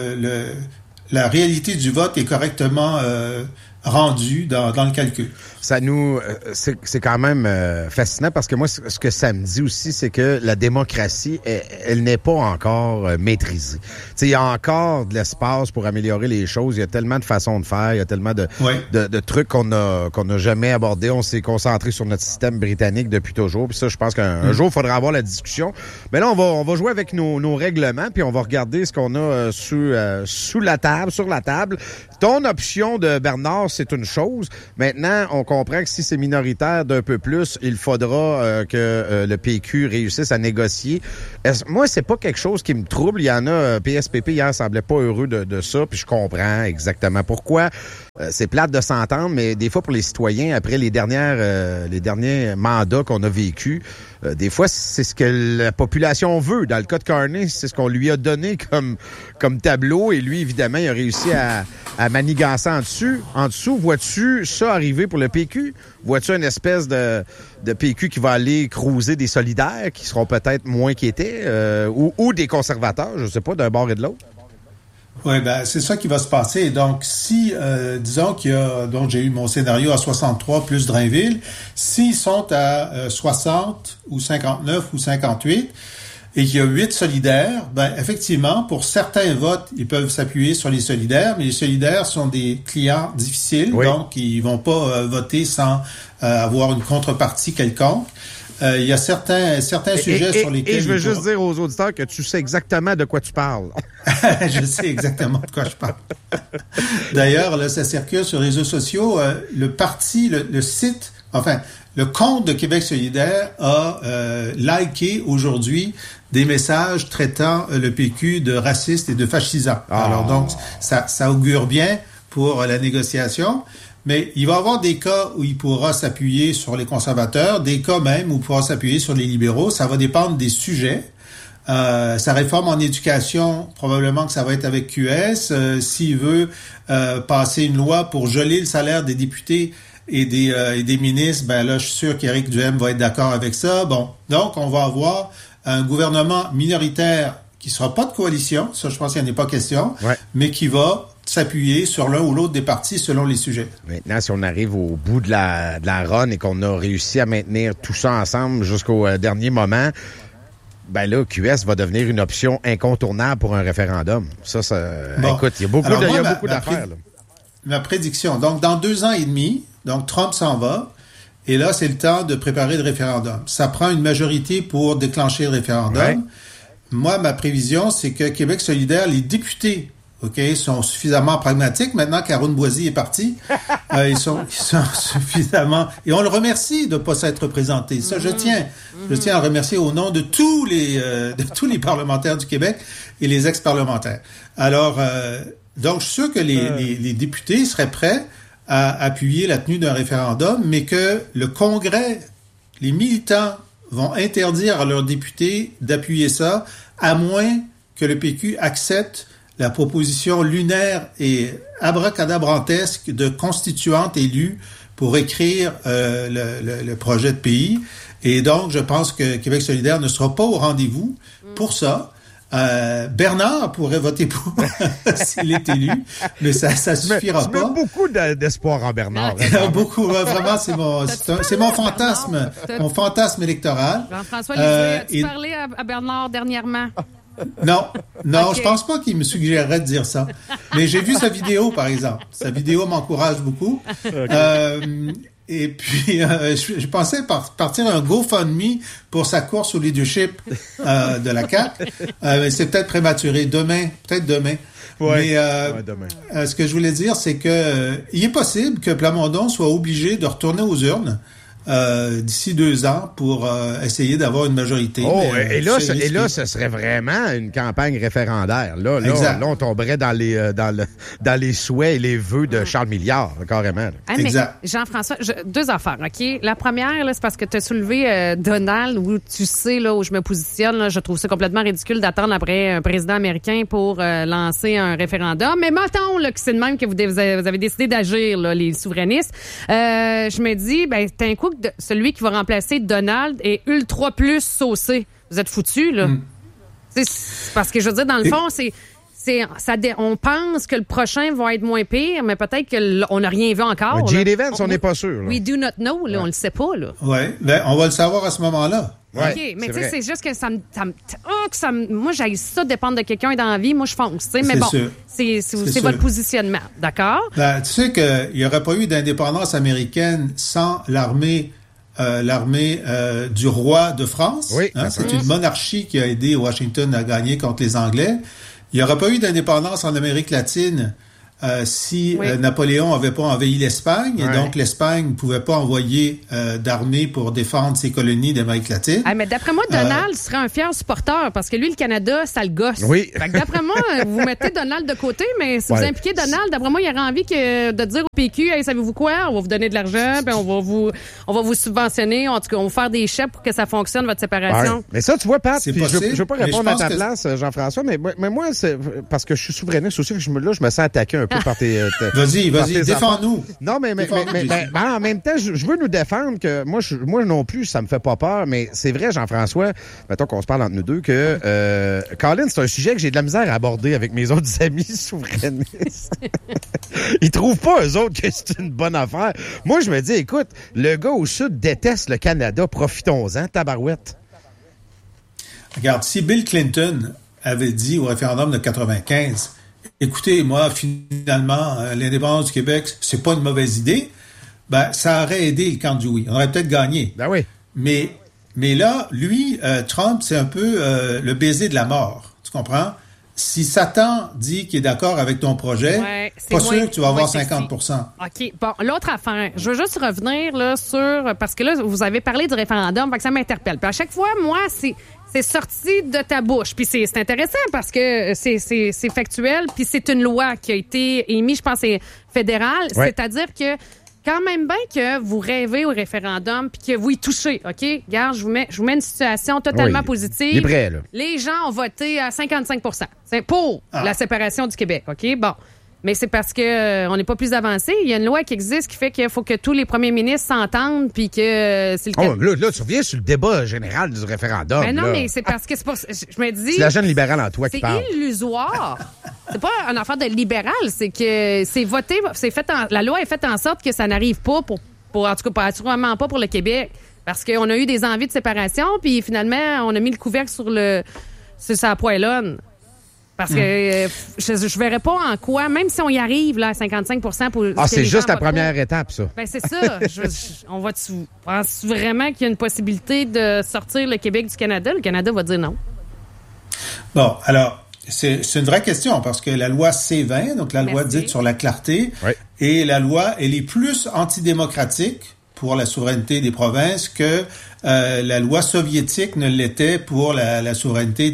la réalité du vote est correctement rendue dans le calcul. Ça c'est quand même fascinant parce que moi, ce que ça me dit aussi, c'est que la démocratie, elle n'est pas encore maîtrisée. Il y a encore de l'espace pour améliorer les choses. Il y a tellement de façons de faire, il y a tellement de trucs qu'on n'a jamais abordés. On s'est concentré sur notre système britannique depuis toujours. Puis ça, je pense qu'un jour, il faudra avoir la discussion. Mais là, on va jouer avec nos règlements, puis on va regarder ce qu'on a sur la table. Ton option de Bernard, c'est une chose. Maintenant, on comprend que si c'est minoritaire d'un peu plus, il faudra que le PQ réussisse à négocier. Moi, c'est pas quelque chose qui me trouble. Il y en a, PSPP hier semblait pas heureux de ça, puis je comprends exactement pourquoi. C'est plate de s'entendre, mais des fois pour les citoyens, après les derniers mandats qu'on a vécus, des fois c'est ce que la population veut. Dans le cas de Carney, c'est ce qu'on lui a donné comme tableau, et lui, évidemment, il a réussi à manigancer en dessous. Vois-tu ça arriver pour le PQ? Vois-tu une espèce de PQ qui va aller cruiser des solidaires qui seront peut-être moins qu'étés, ou des conservateurs, je sais pas, d'un bord et de l'autre? Oui, c'est ça qui va se passer. Donc, si, disons donc j'ai eu mon scénario à 63 plus Drainville, s'ils sont à 60 ou 59 ou 58 et qu'il y a 8 solidaires, effectivement, pour certains votes, ils peuvent s'appuyer sur les solidaires, mais les solidaires sont des clients difficiles, donc ils vont pas voter sans avoir une contrepartie quelconque. Il y a certains sujets sur lesquels... Et je veux juste dire aux auditeurs que tu sais exactement de quoi tu parles. Je sais exactement de quoi je parle. D'ailleurs, là, ça circule sur les réseaux sociaux. Le parti, le site, le compte de Québec solidaire a liké aujourd'hui des messages traitant le PQ de raciste et de fascisant. Alors donc, ça augure bien pour la négociation. Mais il va y avoir des cas où il pourra s'appuyer sur les conservateurs, des cas même où il pourra s'appuyer sur les libéraux. Ça va dépendre des sujets. Sa réforme en éducation, probablement que ça va être avec QS. S'il veut passer une loi pour geler le salaire des députés et des ministres, là, je suis sûr qu'Éric Duhaime va être d'accord avec ça. Bon, donc on va avoir un gouvernement minoritaire qui sera pas de coalition, ça je pense qu'il n'y en a pas question, mais qui va s'appuyer sur l'un ou l'autre des partis selon les sujets. Maintenant, si on arrive au bout de la run et qu'on a réussi à maintenir tout ça ensemble jusqu'au dernier moment, là, QS va devenir une option incontournable pour un référendum. Ça écoute, il y a beaucoup d'affaires. Ma prédiction, donc dans 2 ans et demi, donc Trump s'en va, et là, c'est le temps de préparer le référendum. Ça prend une majorité pour déclencher le référendum. Ouais. Moi, ma prévision, c'est que Québec solidaire, les députés, sont suffisamment pragmatiques. Maintenant qu'Aaron Boisy est parti, ils sont suffisamment... Et on le remercie de ne pas s'être représenté. Ça, je tiens à le remercier au nom de tous les parlementaires du Québec et les ex-parlementaires. Alors, donc, je suis sûr que les députés seraient prêts à appuyer la tenue d'un référendum, mais que le Congrès, les militants vont interdire à leurs députés d'appuyer ça, à moins que le PQ accepte la proposition lunaire et abracadabrantesque de constituantes élues pour écrire le projet de pays. Et donc, je pense que Québec solidaire ne sera pas au rendez-vous pour ça. Bernard pourrait voter pour s'il est élu, mais ça suffira pas. Tu mets beaucoup d'espoir en Bernard. Beaucoup, vraiment, c'est mon fantasme électoral. Jean-François Lisée, as-tu parlé à Bernard dernièrement? Non, okay. Je pense pas qu'il me suggérerait de dire ça. Mais j'ai vu sa vidéo, par exemple. Sa vidéo m'encourage beaucoup. Okay. Et puis, je pensais partir un GoFundMe pour sa course au leadership de la CAQ. Mais c'est peut-être prématuré. Peut-être demain. Ouais, mais demain. Ce que je voulais dire, c'est que il est possible que Plamondon soit obligé de retourner aux urnes d'ici 2 ans pour essayer d'avoir une majorité. Et là, ce serait vraiment une campagne référendaire. Là, on tomberait dans les souhaits et les vœux de Charles Milliard, carrément. Exact. Mais Jean-François, 2 affaires, OK? La première, là, c'est parce que tu as soulevé Donald, où tu sais là où je me positionne. Là, je trouve ça complètement ridicule d'attendre après un président américain pour lancer un référendum. Mais mettons là, que c'est de même que vous avez décidé d'agir, là, les souverainistes. Je me dis, t'as un coup celui qui va remplacer Donald est ultra plus saucé. Vous êtes foutus, là. C'est parce que, je veux dire, dans le fond, on pense que le prochain va être moins pire, mais peut-être qu'on n'a rien vu encore. J.D. Vance, on n'est pas sûr. Là. We do not know, là, on le sait pas. Là. Oui, on va le savoir à ce moment-là. Ouais, OK, mais tu sais, c'est juste que moi, j'ai ça dépendre de quelqu'un dans la vie. Moi, je fonce, tu sais. Mais bon, c'est votre positionnement, d'accord? Tu sais qu'il n'y aurait pas eu d'indépendance américaine sans l'armée du roi de France. Oui, c'est une monarchie qui a aidé Washington à gagner contre les Anglais. Il n'y aurait pas eu d'indépendance en Amérique latine si Napoléon n'avait pas envahi l'Espagne, et donc l'Espagne ne pouvait pas envoyer d'armée pour défendre ses colonies d'Amérique latine. Mais d'après moi, Donald serait un fier supporter, parce que lui, le Canada, ça le gosse. Oui. Fait que d'après moi, vous mettez Donald de côté, mais si vous impliquez Donald, d'après moi, il aurait envie de dire au PQ, hey, savez-vous quoi? On va vous donner de l'argent, puis on va vous subventionner, en tout cas, on va faire des chèques pour que ça fonctionne, votre séparation. Ouais. Mais ça, tu vois, Pat, je ne veux pas répondre à ta place, Jean-François, mais moi, c'est parce que je suis souverainiste aussi, je me sens attaqué un peu par tes... Vas-y, défends-nous. Non, mais en même temps, je veux nous défendre que moi non plus, ça me fait pas peur, mais c'est vrai, Jean-François, mettons qu'on se parle entre nous deux, que Colin, c'est un sujet que j'ai de la misère à aborder avec mes autres amis souverainistes. Ils trouvent pas, eux autres, que c'est une bonne affaire. Moi, je me dis, écoute, le gars au Sud déteste le Canada, profitons-en, tabarouette. Regarde, si Bill Clinton avait dit au référendum de 95, écoutez, moi, finalement, l'indépendance du Québec, c'est pas une mauvaise idée, ben, ça aurait aidé le camp du oui. On aurait peut-être gagné. Ben oui. Mais là, lui, Trump, c'est un peu le baiser de la mort. Tu comprends? Si Satan dit qu'il est d'accord avec ton projet, pas sûr que tu vas avoir 50%. OK. Bon, l'autre affaire, je veux juste revenir là sur... Parce que là, vous avez parlé du référendum, fait que ça m'interpelle. Puis à chaque fois, moi, c'est sorti de ta bouche. Puis c'est intéressant parce que c'est factuel, puis c'est une loi qui a été émise, je pense, c'est fédérale. Ouais. C'est-à-dire que quand même bien que vous rêvez au référendum puis que vous y touchez, OK? Regarde, je vous mets une situation totalement positive. Il est prêt, là. Les gens ont voté à 55 %. C'est pour la séparation du Québec, OK? Bon. Mais c'est parce que on n'est pas plus avancé. Il y a une loi qui existe qui fait qu'il faut que tous les premiers ministres s'entendent puis que c'est le là, tu reviens sur le débat général du référendum. Mais non, là. mais c'est parce que c'est pas... Je me dis... C'est la jeune libérale en toi qui parle. C'est illusoire. C'est pas une affaire de libéral, c'est que c'est voté, la loi est faite en sorte que ça n'arrive pas pour en tout cas, sûrement pas pour le Québec. Parce qu'on a eu des envies de séparation, puis finalement, on a mis le couvercle sur sa poêlonne. Parce que je verrais pas en quoi, même si on y arrive là, à 55 % pour... c'est juste la première étape, ça. Ben c'est ça. On pense vraiment qu'il y a une possibilité de sortir le Québec du Canada? Le Canada va dire non. Bon, alors, c'est une vraie question, parce que la loi C-20, donc la loi dite sur la clarté, et la loi, elle est plus antidémocratique pour la souveraineté des provinces que la loi soviétique ne l'était pour la souveraineté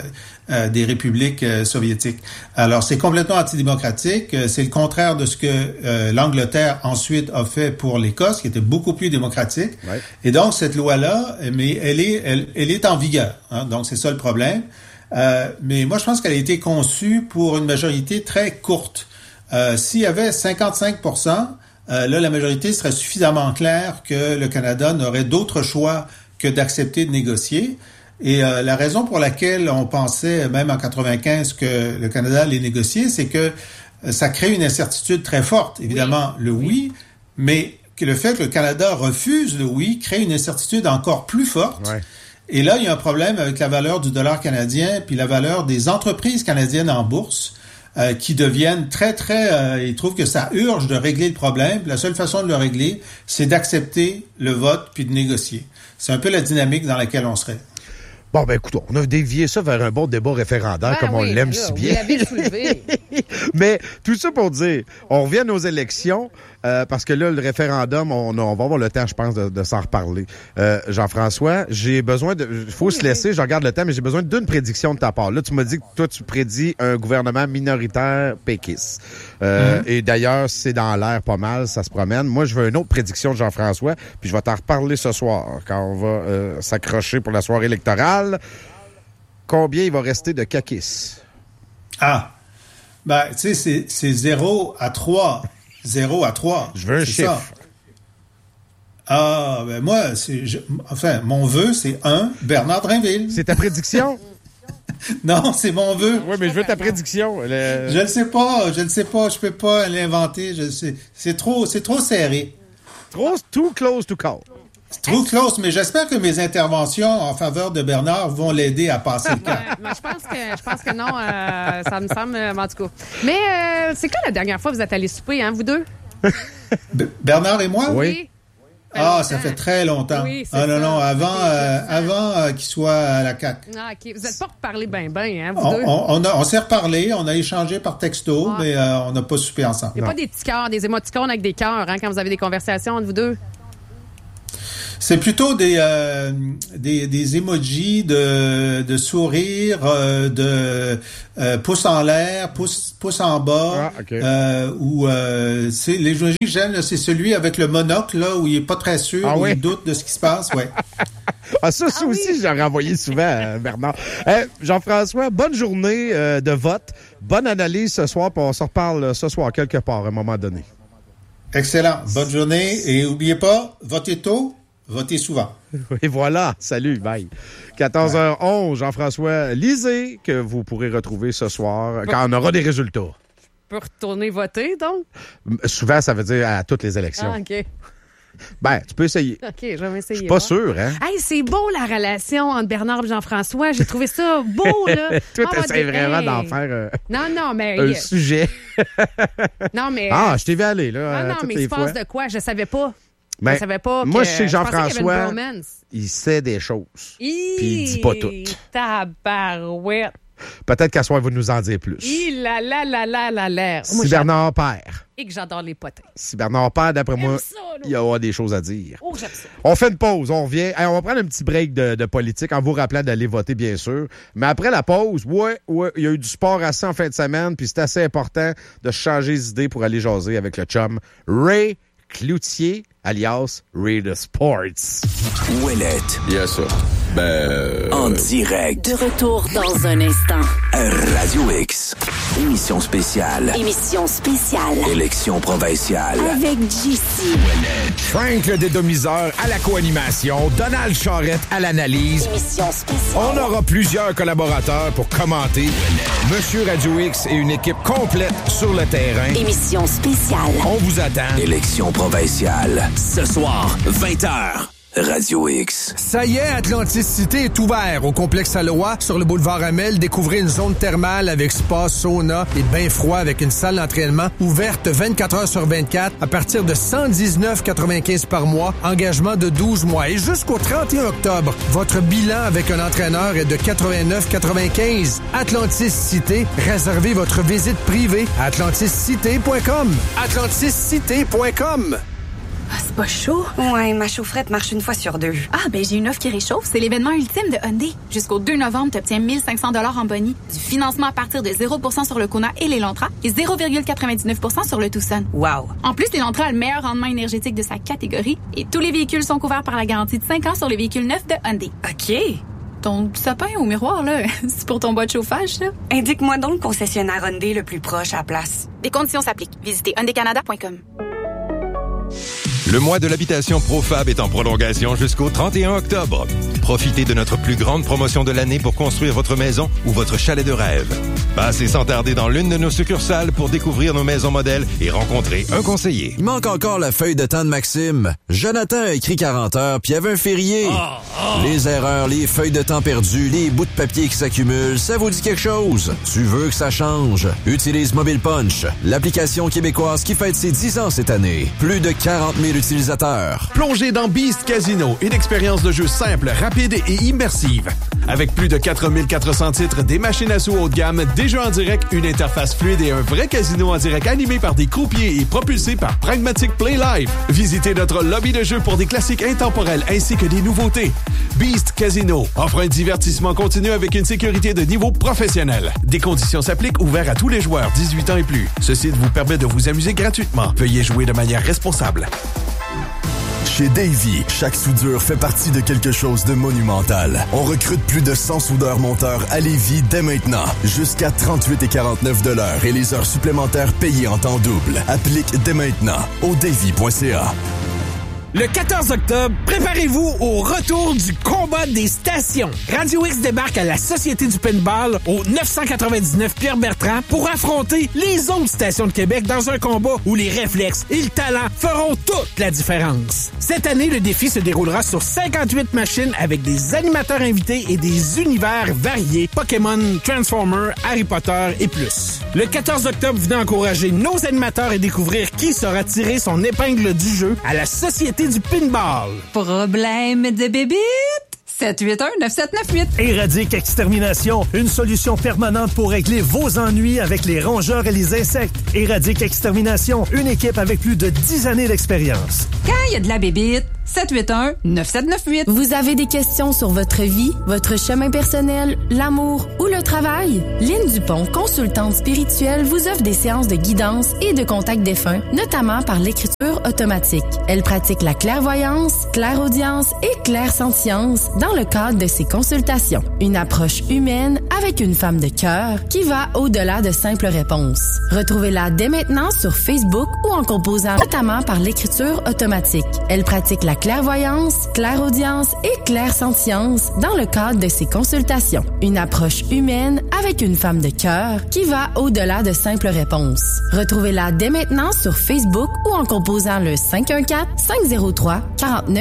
des républiques soviétiques. Alors, c'est complètement antidémocratique. C'est le contraire de ce que l'Angleterre ensuite a fait pour l'Écosse, qui était beaucoup plus démocratique. Ouais. Et donc, cette loi-là, mais elle est en vigueur. Hein, donc, c'est ça le problème. Mais moi, je pense qu'elle a été conçue pour une majorité très courte. S'il y avait 55 %, là, la majorité serait suffisamment claire que le Canada n'aurait d'autre choix que d'accepter de négocier. Et la raison pour laquelle on pensait, même en 95, que le Canada allait négocier, c'est que ça crée une incertitude très forte. Évidemment, le oui, mais que le fait que le Canada refuse le oui crée une incertitude encore plus forte. Ouais. Et là, il y a un problème avec la valeur du dollar canadien puis la valeur des entreprises canadiennes en bourse qui deviennent ils trouvent que ça urge de régler le problème. La seule façon de le régler, c'est d'accepter le vote puis de négocier. C'est un peu la dynamique dans laquelle on serait. Bon, ben écoute, on a dévié ça vers un bon débat référendaire, comme on l'aime si bien. Vous l'avez soulevé. Mais tout ça pour dire, on revient à nos élections, parce que là, le référendum, on va avoir le temps, je pense, de s'en reparler. Jean-François, j'ai besoin de... Il faut se laisser, je regarde le temps, mais j'ai besoin d'une prédiction de ta part. Là, tu m'as dit que toi, tu prédis un gouvernement minoritaire péquiste. Et d'ailleurs, c'est dans l'air pas mal, ça se promène. Moi, je veux une autre prédiction de Jean-François, puis je vais t'en reparler ce soir, quand on va s'accrocher pour la soirée électorale. Combien il va rester de caquistes? Ben, tu sais, c'est 0 à 3. 0 à 3. Je veux un chiffre. Ça. Ben moi, mon vœu, c'est 1, Bernard Drinville. C'est ta prédiction? Non, c'est mon vœu. Oui, mais je veux ta prédiction. Je ne sais pas, je peux pas l'inventer. C'est trop serré. Too close to call. Trop close, mais j'espère que mes interventions en faveur de Bernard vont l'aider à passer le cap. Je pense que non, ça me semble, en tout cas. Mais c'est quand la dernière fois que vous êtes allés souper, hein, vous deux? Bernard et moi? Oui. ça fait très longtemps. Oui, c'est non, ça. avant qu'il soit à la CAQ. Ah, OK. Vous n'êtes pas reparlé bien, hein, vous deux? On s'est reparlé, on a échangé par texto, mais on n'a pas soupé ensemble. Il n'y a pas des petits cœurs, des émoticônes avec des cœurs, hein, quand vous avez des conversations entre vous deux? C'est plutôt des emojis de sourire, de pouce en l'air, pouce en bas. Ou c'est les emojis que j'aime, là, c'est celui avec le monocle là où il est pas très sûr, où il doute de ce qui se passe. Ouais. Ça aussi, j'aurais envoyé souvent, Bernard. Jean-François, bonne journée de vote. Bonne analyse ce soir, puis on se reparle ce soir quelque part à un moment donné. Excellent. Bonne journée. Et n'oubliez pas, votez tôt. Votez souvent. Et voilà. Salut, bye. 14h11, Jean-François Lisée, que vous pourrez retrouver ce soir quand on aura des résultats. Tu peux retourner voter, donc? Souvent, ça veut dire à toutes les élections. Ah, OK. Tu peux essayer. OK, je vais m'essayer. Je suis pas sûr, hein? Hey, c'est beau, la relation entre Bernard et Jean-François. J'ai trouvé ça beau, là. Toi, t'essaies vraiment d'en faire mais... un sujet. Non, mais... je t'ai vu aller, là. Non, mais il se passe de quoi? Je savais pas. Mais je savais pas. Moi, je sais que Jean-François, il sait des choses. Puis il dit pas toutes. Tabarouette. Peut-être qu'à soir, il va nous en dire plus. Si Bernard perd. Et que j'adore les potins. Si Bernard perd, d'après moi, il y aura des choses à dire. Oh, j'aime ça. On fait une pause, on revient. On va prendre un petit break de politique en vous rappelant d'aller voter, bien sûr. Mais après la pause, il y a eu du sport assez en fin de semaine, puis c'est assez important de changer les idées pour aller jaser avec le chum Ray Cloutier, alias Ray the Sports. Ouellette. Yes, sir. En direct. De retour dans un instant. Radio X. Émission spéciale. Élection provinciale. Avec JC. Frank le dédomiseur à la co-animation. Donald Charrette à l'analyse. Émission spéciale. On aura plusieurs collaborateurs pour commenter. Monsieur Radio X et une équipe complète sur le terrain. Émission spéciale. On vous attend. Élection provinciale. Ce soir, 20h. Radio X. Ça y est, Atlantis Cité est ouvert au complexe Aloha sur le boulevard Amel. Découvrez une zone thermale avec spa, sauna et bain froid avec une salle d'entraînement ouverte 24 heures sur 24 à partir de 119,95 par mois. Engagement de 12 mois et jusqu'au 31 octobre. Votre bilan avec un entraîneur est de 89,95. Atlantis Cité. Réservez votre visite privée à atlantiscité.com. atlantiscité.com. Ah, c'est pas chaud? Ouais, ma chaufferette marche une fois sur 2. Ah, j'ai une offre qui réchauffe. C'est l'événement ultime de Hyundai. Jusqu'au 2 novembre, tu obtiens 1 500 $ en boni, du financement à partir de 0% sur le Kona et l'Elantra et 0,99% sur le Tucson. Wow! En plus, l'Elantra a le meilleur rendement énergétique de sa catégorie et tous les véhicules sont couverts par la garantie de 5 ans sur les véhicules neufs de Hyundai. OK. Ton sapin au miroir, là, c'est pour ton bas de chauffage, ça? Indique-moi donc le concessionnaire Hyundai le plus proche à la place. Des conditions s'appliquent. Visitez hyundaicanada.com. Le mois de l'habitation Profab est en prolongation jusqu'au 31 octobre. Profitez de notre plus grande promotion de l'année pour construire votre maison ou votre chalet de rêve. Passez sans tarder dans l'une de nos succursales pour découvrir nos maisons modèles et rencontrer un conseiller. Il manque encore la feuille de temps de Maxime. Jonathan a écrit 40 heures, puis il y avait un férié. Les erreurs, les feuilles de temps perdues, les bouts de papier qui s'accumulent, ça vous dit quelque chose? Tu veux que ça change? Utilise Mobile Punch, l'application québécoise qui fête ses 10 ans cette année. Plus de 40 000 utilisateurs. Plongez dans Beast Casino, une expérience de jeu simple, rapide et immersive. Avec plus de 4400 titres, des machines à sous haut de gamme, des jeux en direct, une interface fluide et un vrai casino en direct animé par des croupiers et propulsé par Pragmatic Play Live. Visitez notre lobby de jeu pour des classiques intemporels ainsi que des nouveautés. Beast Casino offre un divertissement continu avec une sécurité de niveau professionnel. Des conditions s'appliquent, ouvert à tous les joueurs 18 ans et plus. Ce site vous permet de vous amuser gratuitement. Veuillez jouer de manière responsable. Chez Davy, chaque soudure fait partie de quelque chose de monumental. On recrute plus de 100 soudeurs-monteurs à Lévis dès maintenant. Jusqu'à 38,49 $ de l'heure et les heures supplémentaires payées en temps double. Applique dès maintenant au davy.ca. Le 14 octobre, préparez-vous au retour du combat des stations. Radio X débarque à la Société du Pinball au 999 Pierre-Bertrand pour affronter les autres stations de Québec dans un combat où les réflexes et le talent feront toute la différence. Cette année, le défi se déroulera sur 58 machines avec des animateurs invités et des univers variés, Pokémon, Transformers, Harry Potter et plus. Le 14 octobre, venez encourager nos animateurs et découvrir qui saura tirer son épingle du jeu à la Société du Pinball. Problème de bébite? 781-9798. Éradique Extermination, une solution permanente pour régler vos ennuis avec les rongeurs et les insectes. Éradique Extermination, une équipe avec plus de 10 années d'expérience. Quand il y a de la bébite, 781-9798. Vous avez des questions sur votre vie, votre chemin personnel, l'amour ou le travail? Lynne Dupont, consultante spirituelle, vous offre des séances de guidance et de contact défunt, notamment par l'écriture automatique. Elle pratique la clairvoyance, clairaudience et clairsentience dans le cadre de ses consultations. Une approche humaine avec une femme de cœur qui va au-delà de simples réponses. Retrouvez-la dès maintenant sur Facebook ou en composant notamment par l'écriture automatique. Elle pratique la clairvoyance, clairaudience et clairsentience dans le cadre de ses consultations. Une approche humaine avec une femme de cœur qui va au-delà de simples réponses. Retrouvez-la dès maintenant sur Facebook ou en composant le 514-503-49